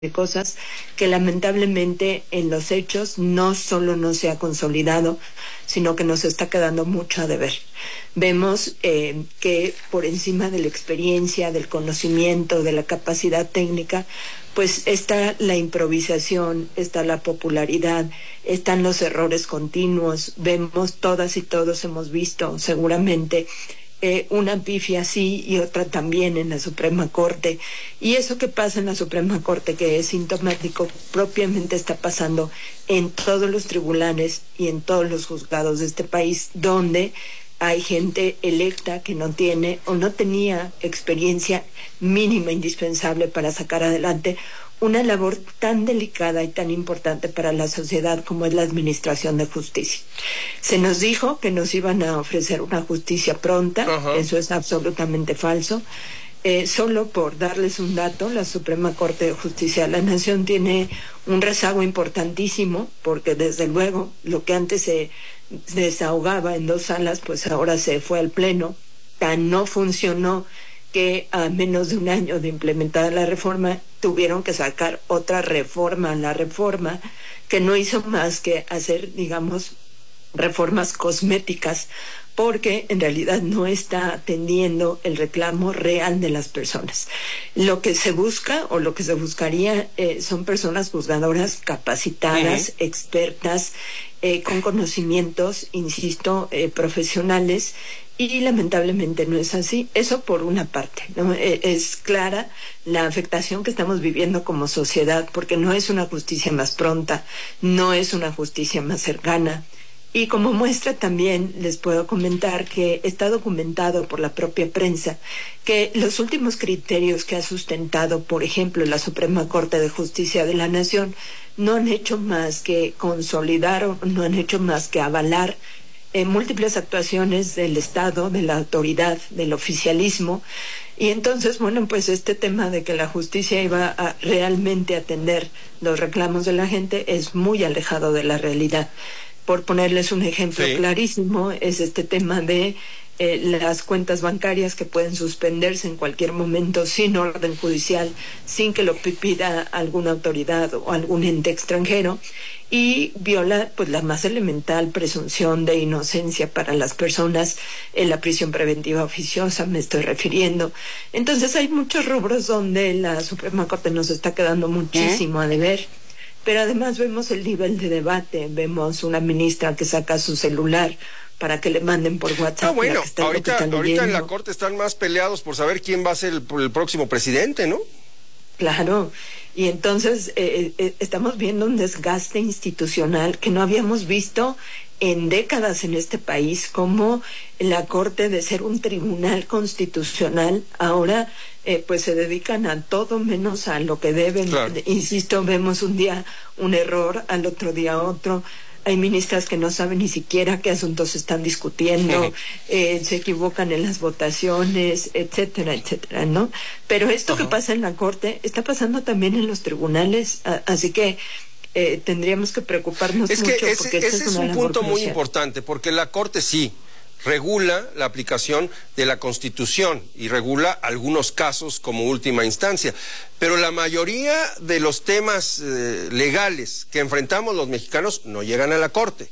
de cosas que lamentablemente en los hechos no solo no se ha consolidado, sino que nos está quedando mucho a deber. Vemos que por encima de la experiencia, del conocimiento, de la capacidad técnica, pues está la improvisación, está la popularidad, están los errores continuos. Vemos, todas y todos hemos visto seguramente una pifia así y otra también en la Suprema Corte. Y eso que pasa en la Suprema Corte, que es sintomático, propiamente está pasando en todos los tribunales y en todos los juzgados de este país, donde hay gente electa que no tiene o no tenía experiencia mínima indispensable para sacar adelante una labor tan delicada y tan importante para la sociedad como es la administración de justicia. Se nos dijo que nos iban a ofrecer una justicia pronta. Ajá. Eso es absolutamente falso. Solo por darles un dato, la Suprema Corte de Justicia de la Nación tiene un rezago importantísimo, porque desde luego lo que antes se desahogaba en 2 salas, pues ahora se fue al Pleno. Tan no funcionó que a menos de un año de implementada la reforma tuvieron que sacar otra reforma, la reforma que no hizo más que hacer, digamos, reformas cosméticas, porque en realidad no está atendiendo el reclamo real de las personas. Lo que se busca o lo que se buscaría son personas juzgadoras capacitadas, expertas, con conocimientos, insisto, profesionales, y lamentablemente no es así. Eso por una parte, ¿no? Es clara la afectación que estamos viviendo como sociedad, porque no es una justicia más pronta, no es una justicia más cercana. Y como muestra también les puedo comentar que está documentado por la propia prensa que los últimos criterios que ha sustentado, por ejemplo, la Suprema Corte de Justicia de la Nación, no han hecho más que consolidar o no han hecho más que avalar múltiples actuaciones del Estado, de la autoridad, del oficialismo. Y entonces, bueno, pues este tema de que la justicia iba a realmente atender los reclamos de la gente es muy alejado de la realidad. Por ponerles un ejemplo clarísimo, es este tema de las cuentas bancarias que pueden suspenderse en cualquier momento sin orden judicial, sin que lo pida alguna autoridad o algún ente extranjero, y viola pues la más elemental presunción de inocencia para las personas en la prisión preventiva oficiosa, me estoy refiriendo. Entonces hay muchos rubros donde la Suprema Corte nos está quedando muchísimo a deber. Pero además vemos el nivel de debate, vemos una ministra que saca su celular para que le manden por WhatsApp. Bueno, ahorita en la Corte están más peleados por saber quién va a ser el próximo presidente, ¿no? Claro, y entonces estamos viendo un desgaste institucional que no habíamos visto en décadas en este país, como la Corte, de ser un tribunal constitucional, ahora pues se dedican a todo menos a lo que deben. Claro. Insisto, vemos un día un error, al otro día otro. Hay ministras que no saben ni siquiera qué asuntos están discutiendo, se equivocan en las votaciones, etcétera, etcétera, ¿no? Pero esto que pasa en la Corte está pasando también en los tribunales, así que tendríamos que preocuparnos mucho. Porque ese es un punto muy importante, porque la Corte sí regula la aplicación de la Constitución y regula algunos casos como última instancia, pero la mayoría de los temas legales que enfrentamos los mexicanos no llegan a la Corte.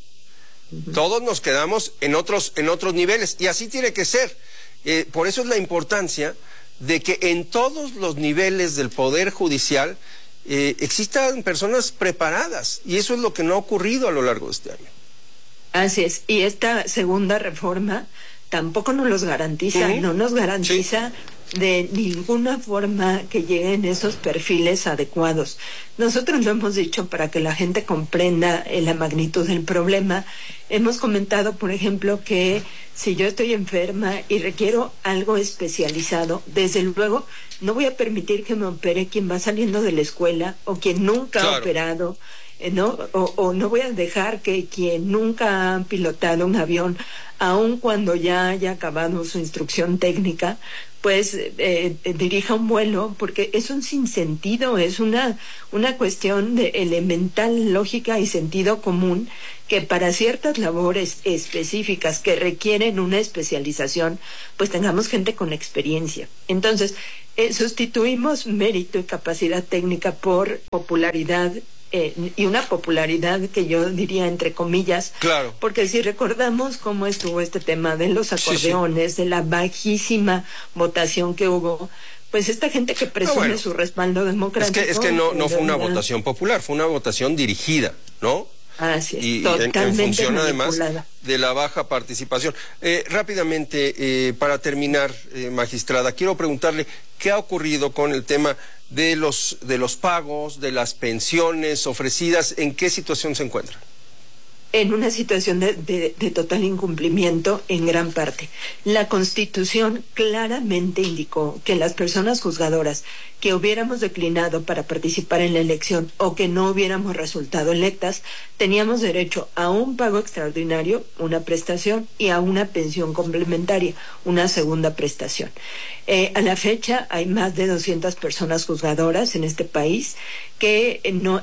Todos nos quedamos en otros niveles, y así tiene que ser. Por eso es la importancia de que en todos los niveles del Poder Judicial existan personas preparadas, y eso es lo que no ha ocurrido a lo largo de este año. Así es, y esta segunda reforma tampoco nos los garantiza, no nos garantiza de ninguna forma que lleguen esos perfiles adecuados. Nosotros lo hemos dicho para que la gente comprenda la magnitud del problema. Hemos comentado, por ejemplo, que si yo estoy enferma y requiero algo especializado, desde luego no voy a permitir que me opere quien va saliendo de la escuela o quien nunca ha operado, ¿no? O no voy a dejar que quien nunca ha pilotado un avión, aun cuando ya haya acabado su instrucción técnica, pues dirija un vuelo, porque es un sinsentido, es una cuestión de elemental lógica y sentido común, que para ciertas labores específicas que requieren una especialización, pues tengamos gente con experiencia. Entonces, sustituimos mérito y capacidad técnica por popularidad, y una popularidad que yo diría entre comillas, claro, porque si recordamos cómo estuvo este tema de los acordeones, de la bajísima votación que hubo, pues esta gente que presume su respaldo democrático... Es que no fue una votación popular, fue una votación dirigida, ¿no? Así es, y totalmente en función manipulada. Además de la baja participación. Rápidamente, para terminar, magistrada, quiero preguntarle qué ha ocurrido con el tema de los pagos, de las pensiones ofrecidas, ¿en qué situación se encuentra? En una situación de total incumplimiento en gran parte. La Constitución claramente indicó que las personas juzgadoras que hubiéramos declinado para participar en la elección o que no hubiéramos resultado electas, teníamos derecho a un pago extraordinario, una prestación, y a una pensión complementaria, una segunda prestación. A la fecha hay más de 200 personas juzgadoras en este país que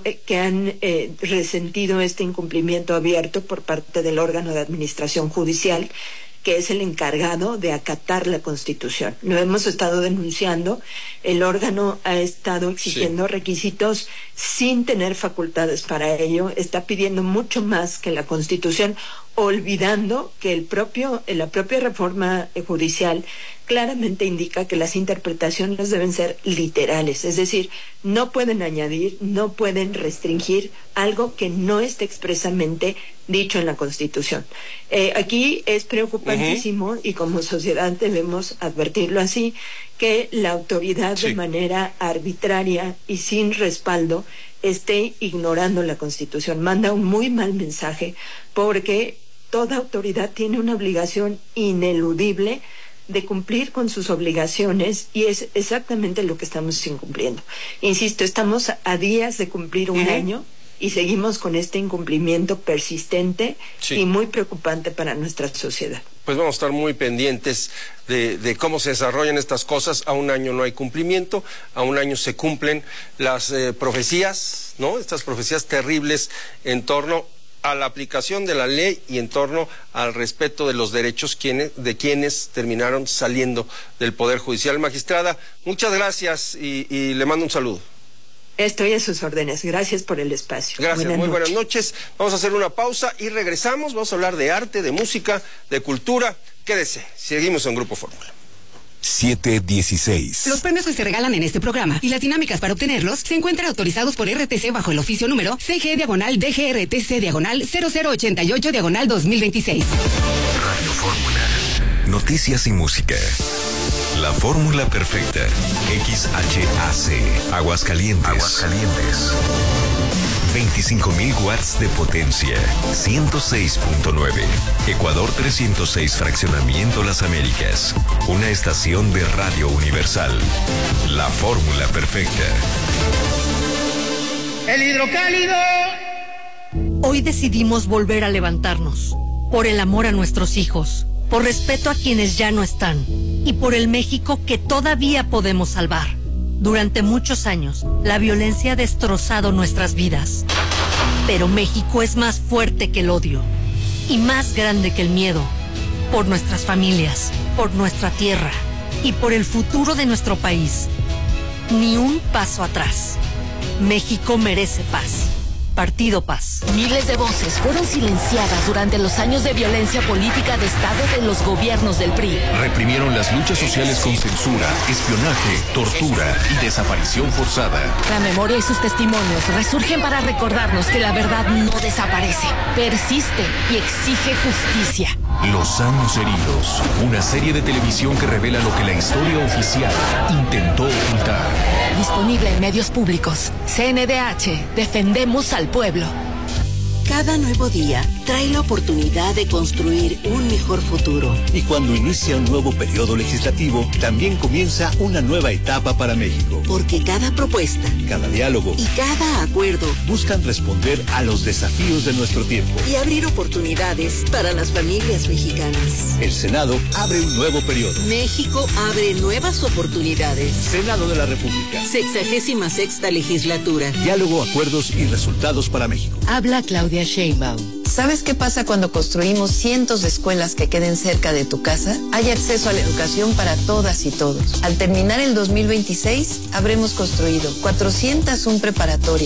han resentido este incumplimiento abierto por parte del órgano de administración judicial, que es el encargado de acatar la Constitución. Lo hemos estado denunciando, el órgano ha estado exigiendo requisitos sin tener facultades para ello, está pidiendo mucho más que la Constitución, olvidando que la propia reforma judicial claramente indica que las interpretaciones deben ser literales, es decir, no pueden añadir, no pueden restringir algo que no esté expresamente dicho en la Constitución. Aquí es preocupantísimo y como sociedad debemos advertirlo así, que la autoridad de manera arbitraria y sin respaldo esté ignorando la Constitución. Manda un muy mal mensaje, porque toda autoridad tiene una obligación ineludible de cumplir con sus obligaciones, y es exactamente lo que estamos incumpliendo. Insisto, estamos a días de cumplir un año y seguimos con este incumplimiento persistente y muy preocupante para nuestra sociedad. Pues vamos a estar muy pendientes de cómo se desarrollan estas cosas. A un año no hay cumplimiento, a un año se cumplen las profecías, ¿no? Estas profecías terribles en torno a la aplicación de la ley y en torno al respeto de los derechos de quienes terminaron saliendo del Poder Judicial. Magistrada, muchas gracias y le mando un saludo. Estoy a sus órdenes. Gracias por el espacio. Gracias, muy buenas noches. Vamos a hacer una pausa y regresamos. Vamos a hablar de arte, de música, de cultura. Quédese, seguimos en Grupo Fórmula. 716. Los premios que se regalan en este programa y las dinámicas para obtenerlos se encuentran autorizados por RTC bajo el oficio número CG/DGRTC/0088/2026. Radio Fórmula. Noticias y música. La fórmula perfecta. XHAC. Aguascalientes. 25,000 watts de potencia. 106.9. Ecuador 306, Fraccionamiento Las Américas. Una estación de Radio Universal. La fórmula perfecta. El hidrocálido. Hoy decidimos volver a levantarnos. Por el amor a nuestros hijos. Por respeto a quienes ya no están. Y por el México que todavía podemos salvar. Durante muchos años, la violencia ha destrozado nuestras vidas. Pero México es más fuerte que el odio y más grande que el miedo. Por nuestras familias, por nuestra tierra y por el futuro de nuestro país. Ni un paso atrás. México merece paz. Partido Paz. Miles de voces fueron silenciadas durante los años de violencia política de Estado de los gobiernos del PRI. Reprimieron las luchas sociales con censura, espionaje, tortura y desaparición forzada. La memoria y sus testimonios resurgen para recordarnos que la verdad no desaparece, persiste y exige justicia. Los años heridos. Una serie de televisión que revela lo que la historia oficial intentó ocultar. Disponible en medios públicos. CNDH. Defendemos al pueblo. Cada nuevo día trae la oportunidad de construir un mejor futuro. Y cuando inicia un nuevo periodo legislativo, también comienza una nueva etapa para México. Porque cada propuesta, cada diálogo y cada acuerdo buscan responder a los desafíos de nuestro tiempo y abrir oportunidades para las familias mexicanas. El Senado abre un nuevo periodo. México abre nuevas oportunidades. Senado de la República. 66ª legislatura. Diálogo, acuerdos y resultados para México. Habla Claudia Sheinbaum. ¿Sabes qué pasa cuando construimos cientos de escuelas que queden cerca de tu casa? Hay acceso a la educación para todas y todos. Al terminar el 2026, habremos construido 401 preparatorias,